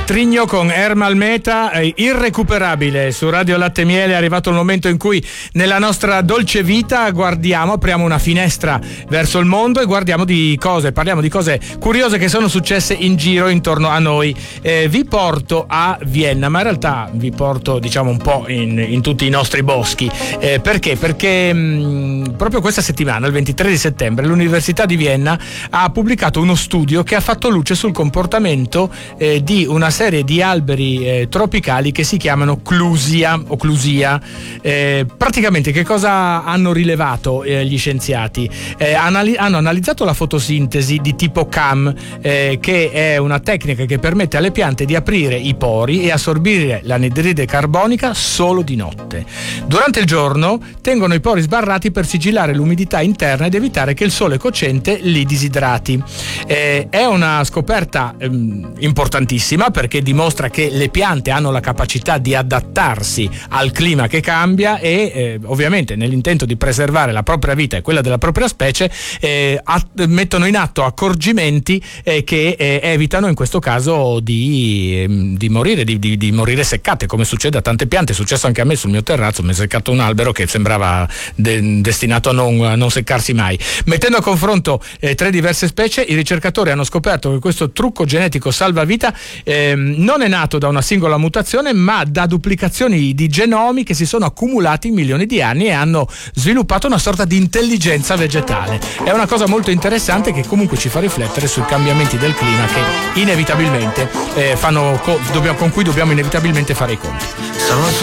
Trigno con Ermal Meta, irrecuperabile su Radio Latte Miele. È arrivato il momento in cui nella nostra dolce vita apriamo una finestra verso il mondo e parliamo di cose curiose che sono successe in giro intorno a noi. Vi porto a Vienna, ma in realtà vi porto diciamo un po' in tutti i nostri boschi. Perché? Perché proprio questa settimana, il 23 di settembre, l'Università di Vienna ha pubblicato uno studio che ha fatto luce sul comportamento di una serie di alberi tropicali che si chiamano clusia o clusia. Praticamente che cosa hanno rilevato gli scienziati? Hanno analizzato la fotosintesi di tipo CAM, che è una tecnica che permette alle piante di aprire i pori e assorbire l'anidride carbonica solo di notte. Durante il giorno tengono i pori sbarrati per sigillare l'umidità interna ed evitare che il sole cocente li disidrati. È una scoperta importantissima, perché dimostra che le piante hanno la capacità di adattarsi al clima che cambia e ovviamente nell'intento di preservare la propria vita e quella della propria specie mettono in atto accorgimenti che evitano in questo caso di morire seccate, come succede a tante piante. È successo anche a me sul mio terrazzo, mi è seccato un albero che sembrava destinato a non seccarsi mai. Mettendo a confronto 3 diverse specie, i ricercatori hanno scoperto che questo trucco genetico salvavita non è nato da una singola mutazione, ma da duplicazioni di genomi che si sono accumulati in milioni di anni e hanno sviluppato una sorta di intelligenza vegetale. È una cosa molto interessante che comunque ci fa riflettere sui cambiamenti del clima che inevitabilmente con cui dobbiamo inevitabilmente fare i conti.